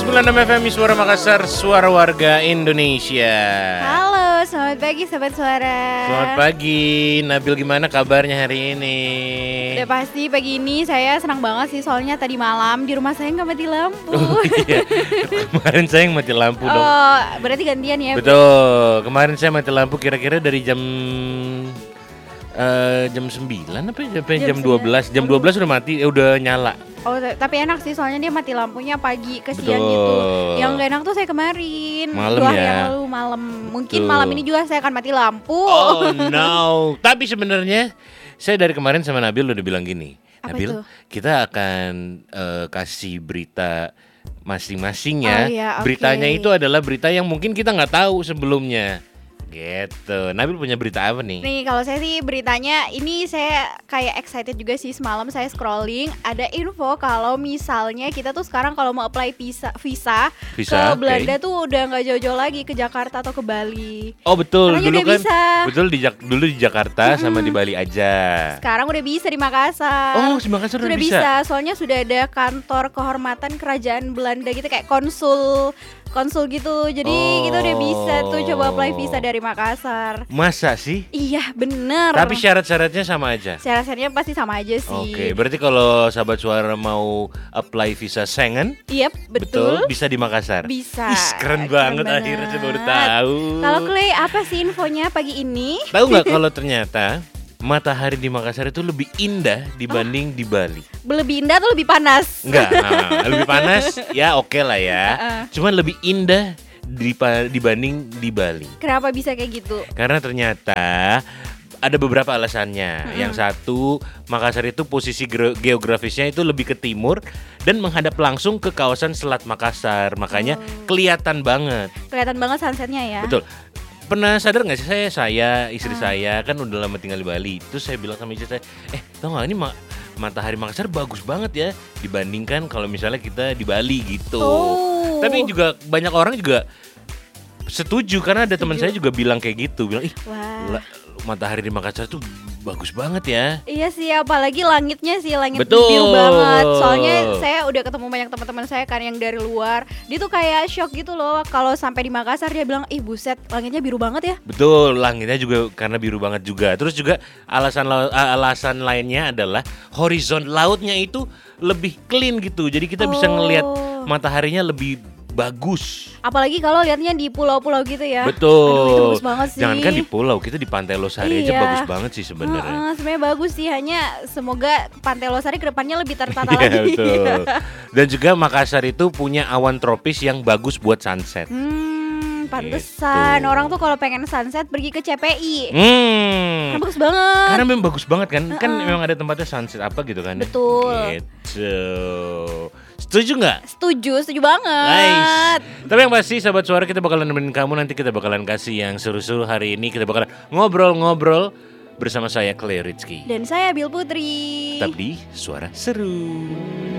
106 FM Suara Makassar, suara warga Indonesia. Halo, selamat pagi Sobat Suara. Selamat pagi, Nabil, gimana kabarnya hari ini? Udah pasti pagi ini saya senang banget sih, soalnya tadi malam di rumah saya nggak mati lampu. Oh iya, kemarin saya yang mati lampu dong. Oh, berarti gantian ya? Betul, kemarin saya mati lampu kira-kira dari jam 9 apa jam 12. Jam 12 udah mati, udah nyala. Oh, tapi enak sih, soalnya dia mati lampunya pagi ke siang Betul. gitu. Yang gak enak tuh saya kemarin Malam 2 hari ya? yang lalu malam. Mungkin Betul. malam ini juga saya akan mati lampu. Oh no. Tapi sebenarnya saya dari kemarin sama Nabil udah bilang gini. Apa Nabil, itu? kita akan kasih berita masing-masing ya. Oh iya, oke. Beritanya itu adalah berita yang mungkin kita nggak tahu sebelumnya. Gitu. Nabil punya berita apa nih? Nih kalau saya sih beritanya ini saya kayak excited juga sih, semalam saya scrolling ada info kalau misalnya kita tuh sekarang kalau mau apply visa ke oke. Belanda tuh udah nggak jauh-jauh lagi ke Jakarta atau ke Bali. Oh betul, Caranya dulu udah kan bisa. betul dulu di Jakarta sama di Bali aja. Sekarang udah bisa di Makassar. Oh, di Makassar udah Sudah bisa. soalnya sudah ada kantor kehormatan kerajaan Belanda gitu, kayak konsul gitu. Jadi kita udah bisa tuh coba apply visa dari Makassar. Masa sih? Iya bener. Tapi syarat-syaratnya sama aja. syarat-syaratnya pasti sama aja sih. Oke, berarti kalau sahabat suara mau apply visa Schengen, Iya betul. bisa di Makassar. Bisa. Ih, keren banget, akhirnya saya baru tahu. Kalau Clay, apa sih infonya pagi ini? Tahu nggak kalau ternyata matahari di Makassar itu lebih indah dibanding di Bali? Lebih indah atau lebih panas? Enggak, lebih panas ya oke lah ya. Cuman lebih indah dibanding di Bali. Kenapa bisa kayak gitu? Karena ternyata ada beberapa alasannya. Yang satu, Makassar itu posisi geografisnya itu lebih ke timur dan menghadap langsung ke kawasan Selat Makassar. Makanya kelihatan banget. Kelihatan banget sunsetnya ya. Betul. Pernah sadar nggak sih saya istri saya kan udah lama tinggal di Bali. Terus saya bilang sama istri saya, tau nggak ini matahari Makassar bagus banget ya dibandingkan kalau misalnya kita di Bali gitu. Oh. Tapi juga banyak orang juga setuju karena ada teman saya juga bilang kayak gitu, bilang Wah. matahari di Makassar tuh bagus banget ya. Iya sih, apalagi langitnya sih, langit Betul. biru banget. Soalnya saya udah ketemu banyak teman-teman saya kan yang dari luar. Dia tuh kayak shock gitu loh kalau sampai di Makassar, dia bilang, "Ih buset, langitnya biru banget ya." Betul, langitnya juga karena biru banget juga. Terus juga alasan lainnya adalah horizon lautnya itu lebih clean gitu. Jadi kita bisa ngelihat mataharinya lebih bagus. Apalagi kalau liatnya di pulau-pulau gitu ya. Betul. Aduh, itu bagus banget sih. Jangankan di pulau, kita di Pantai Losari aja Iya. bagus banget sih sebenarnya. Sebenarnya bagus sih, hanya semoga Pantai Losari kedepannya lebih tertata Iya, lagi. betul. Dan juga Makassar itu punya awan tropis yang bagus buat sunset. Pantesan Gitu. orang tuh kalau pengen sunset pergi ke CPI. Karena Hmm. bagus banget. Karena memang bagus banget kan. Kan memang ada tempatnya sunset apa gitu kan. ya? Betul. Gitu. Setuju nggak? Setuju banget. Nice. Tapi yang pasti sahabat suara, kita bakalan nemenin kamu. Nanti kita bakalan kasih yang seru-seru. Hari ini kita bakalan ngobrol-ngobrol bersama saya Clay Rizky. Dan saya Bil Putri. Tetap di Suara Seru.